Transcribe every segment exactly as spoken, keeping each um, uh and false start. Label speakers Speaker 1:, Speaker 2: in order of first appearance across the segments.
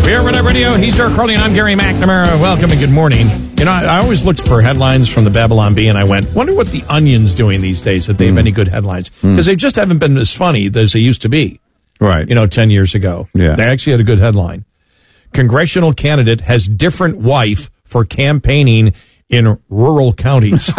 Speaker 1: We are Red Up Radio. He's Eric Carly, and I'm Gary McNamara. Welcome and good morning. You know, I, I always looked for headlines from the Babylon Bee, and I went, wonder what the Onion's doing these days, if they have mm. any good headlines. Because mm. they just haven't been as funny as they used to be.
Speaker 2: Right.
Speaker 1: You know, ten years ago.
Speaker 2: Yeah.
Speaker 1: They actually had a good headline. Congressional candidate has different wife for campaigning in rural counties.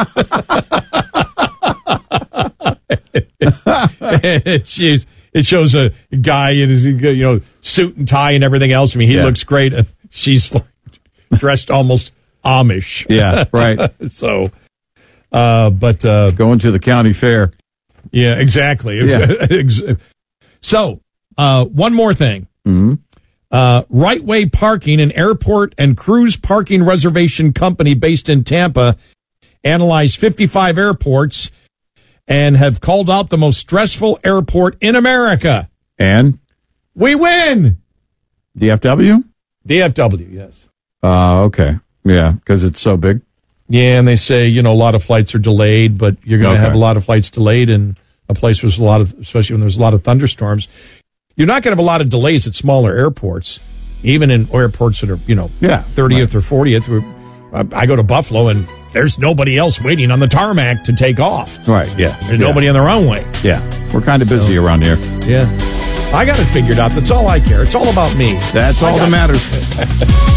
Speaker 1: it, shows, it shows a guy in his, you know, suit and tie and everything else. I mean, he yeah. looks great. She's like dressed almost Amish.
Speaker 2: Yeah, right.
Speaker 1: so, uh, but uh,
Speaker 2: going to the county fair.
Speaker 1: Yeah, exactly.
Speaker 2: Yeah.
Speaker 1: so, uh, one more thing.
Speaker 2: Mm-hmm.
Speaker 1: Uh, Right Way Parking, an airport and cruise parking reservation company based in Tampa, analyzed fifty-five airports and have called out the most stressful airport in America.
Speaker 2: And?
Speaker 1: We win!
Speaker 2: D F W?
Speaker 1: D F W, yes.
Speaker 2: Uh, okay. Yeah, because it's so big.
Speaker 1: Yeah, and they say, you know, a lot of flights are delayed, but you're going to okay. have a lot of flights delayed in a place where there's a lot of, especially when there's a lot of thunderstorms. You're not going to have a lot of delays at smaller airports, even in airports that are, you know,
Speaker 2: yeah,
Speaker 1: thirtieth
Speaker 2: right.
Speaker 1: or fortieth. I go to Buffalo, and there's nobody else waiting on the tarmac to take off.
Speaker 2: Right, yeah.
Speaker 1: There's
Speaker 2: yeah.
Speaker 1: nobody on the runway.
Speaker 2: Yeah, we're kind of busy so, around here.
Speaker 1: Yeah. I got it figured out. That's all I care. It's all about me.
Speaker 2: That's all that matters.